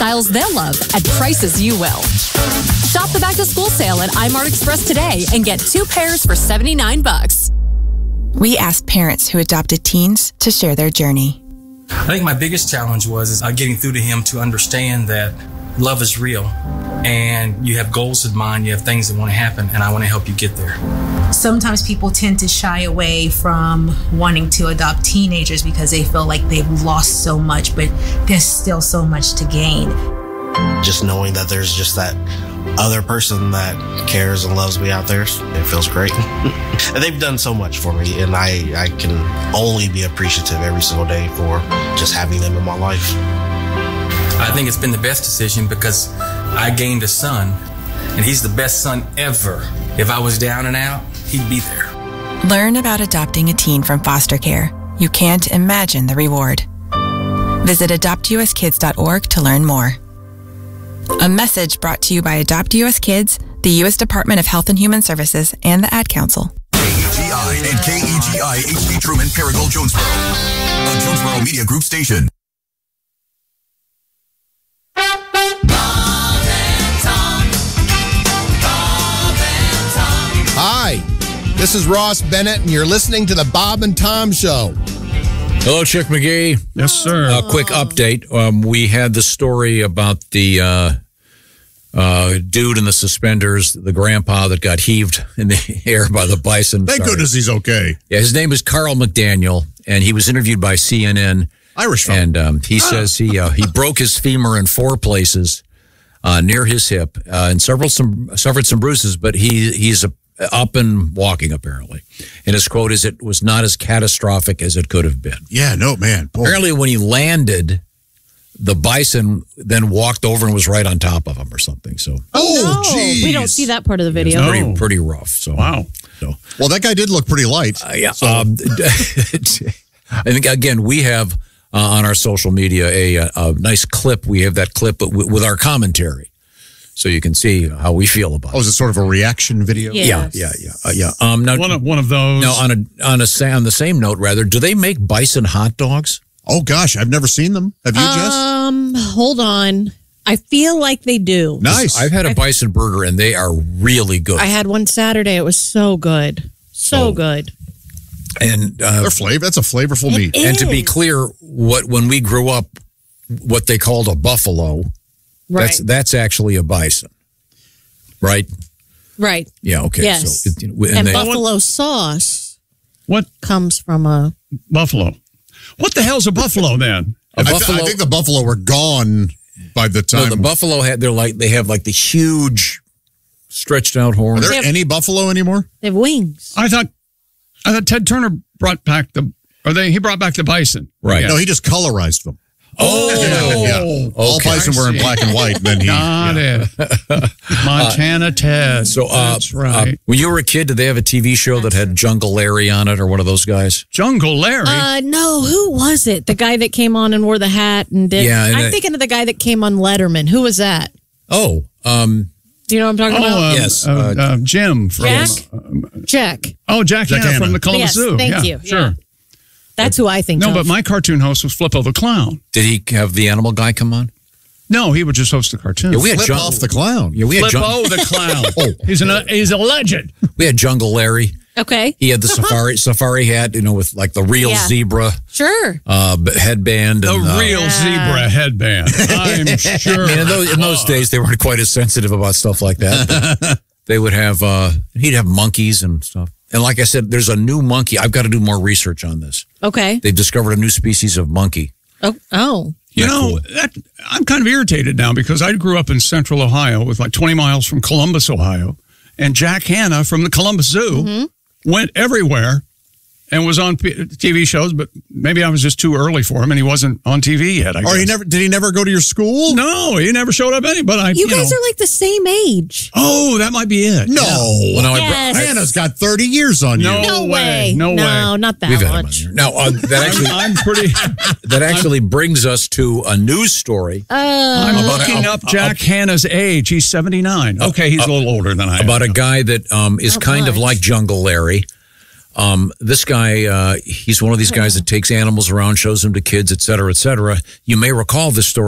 styles they'll love at prices you will. Shop the back-to-school sale at iMart Express today and get 2 pairs for $79. We asked parents who adopted teens to share their journey. I think my biggest challenge was getting through to him to understand that love is real and you have goals in mind, you have things that want to happen, and I want to help you get there. Sometimes people tend to shy away from wanting to adopt teenagers because they feel like they've lost so much, but there's still so much to gain. Just knowing that there's just that other person that cares and loves me out there, it feels great. And they've done so much for me, and I can only be appreciative every single day for just having them in my life. I think it's been the best decision because I gained a son, and he's the best son ever. If I was down and out, he'd be there. Learn about adopting a teen from foster care. You can't imagine the reward. Visit adoptuskids.org to learn more. A message brought to you by Adopt US Kids, the U.S. Department of Health and Human Services, and the Ad Council. KEGI and KEGI HD Truman Paragould Jonesboro, a Jonesboro Media Group station. Hi, this is Ross Bennett, and you're listening to the Bob and Tom Show. Hello, Chick McGee. Yes, sir. A quick update. We had the story about the dude in the suspenders, the grandpa that got heaved in the air by the bison. Thank goodness he's okay. Yeah, his name is Carl McDaniel, and he was interviewed by CNN. Irish fellow. And he says he broke his femur in 4 places near his hip and suffered some bruises, but he's up and walking, apparently. And his quote is, "It was not as catastrophic as it could have been." Yeah, no, man. Boy. Apparently, when he landed, the bison then walked over and was right on top of him or something. So, geez. We don't see that part of the video. It's pretty rough. So, wow. So, well, that guy did look pretty light. Yeah. So. I think, again, we have on our social media a nice clip. We have that clip with our commentary. So you can see how we feel about it. Oh, is it sort of a reaction video? Yes. Yeah. Now, one of those. Now, on the same note, rather, do they make bison hot dogs? Oh gosh, I've never seen them. Have you, Jess? Hold on. I feel like they do. Nice. I've had a bison burger, and they are really good. I had one Saturday. It was so good. So good. And they're that's a flavorful meat. And to be clear, when we grew up, what they called a buffalo. Right. That's actually a bison, right? Right. Yeah. Okay. Yes. So and buffalo sauce. What comes from a buffalo? What the hell's a buffalo then? I think the buffalo were gone by the time. No, the buffalo they have like the huge stretched out horns. Are there any buffalo anymore? They have wings. I thought Ted Turner brought back he brought back the bison. Right. Yeah. No, he just colorized them. Oh, yeah. All bison were in black and white. Then he got it. Montana Ted. So that's right. When you were a kid, did they have a TV show that had Jungle Larry on it, or one of those guys? Jungle Larry? No. Who was it? The guy that came on and wore the hat and did. Yeah, I'm thinking of the guy that came on Letterman. Who was that? Oh, do you know what I'm talking about? Yes, Jim from Jack. Oh, Jack Hanna from the Columbus Zoo. Thank you. Sure. Yeah. That's who I think. No, but my cartoon host was Flippo the Clown. Did he have the animal guy come on? No, he would just host the cartoon. Yeah, we had Off the Clown. Yeah, we had Flippo the Clown. He's a legend. We had Jungle Larry. Okay. He had the safari hat, with like the real zebra. Sure. Headband. The real zebra headband. I'm sure. In those days, they weren't quite as sensitive about stuff like that. But they would have, he'd have monkeys and stuff. And like I said, there's a new monkey. I've got to do more research on this. Okay. They've discovered a new species of monkey. Oh. I'm kind of irritated now because I grew up in central Ohio, with like 20 miles from Columbus, Ohio. And Jack Hanna from the Columbus Zoo went everywhere and was on TV shows, but maybe I was just too early for him, and he wasn't on TV yet. Did he never go to your school? No, he never showed up any. But you guys are like the same age. Oh, that might be it. No, Yes. Hannah's got 30 years on you. No way. No, not that much. Now that actually brings us to a news story. I'm looking up Jack Hanna's age. He's 79. Okay, he's a little older than I am. About a guy that is kind of like Jungle Larry. This guy, he's one of these guys that takes animals around, shows them to kids, et cetera, et cetera. You may recall this story.